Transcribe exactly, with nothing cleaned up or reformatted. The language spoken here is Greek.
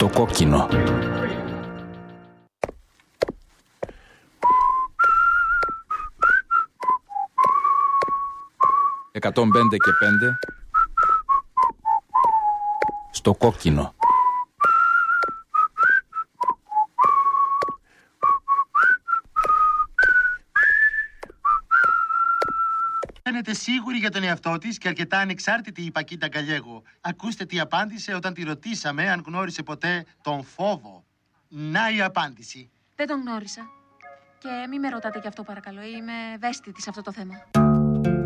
Στο κόκκινο. εκατόν πέντε και πέντε. Στο κόκκινο. Φαίνεται σίγουρη για τον εαυτό της και αρκετά ανεξάρτητη η Πακίτα Γκαλιέγο. Ακούστε τι απάντησε όταν τη ρωτήσαμε αν γνώρισε ποτέ τον φόβο. Να η απάντηση. Δεν τον γνώρισα. Και μη με ρωτάτε γι' αυτό παρακαλώ. Είμαι ευαίσθητη σε αυτό το θέμα.